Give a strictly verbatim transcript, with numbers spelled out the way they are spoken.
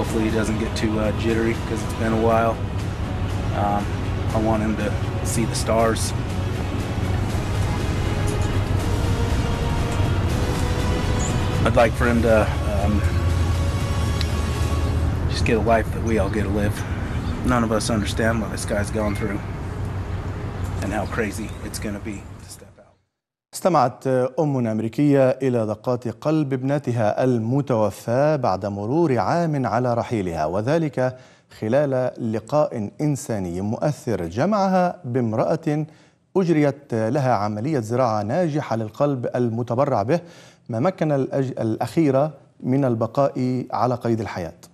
hopefully he doesn't get too uh, jittery because it's been a while. Um, I want him to see the stars. I'd like for him to um, just get a life that we all get to live. None of us understand what this guy's gone through and how crazy it's going to be to step out. استمعت أم أمريكية إلى دقات قلب ابنتها المتوفاة بعد مرور عام على رحيلها، وذلك خلال لقاء إنساني مؤثر جمعها بامرأة أجريت لها عملية زراعة ناجحة للقلب المتبرع به، ما مكن الأخيرة من البقاء على قيد الحياة.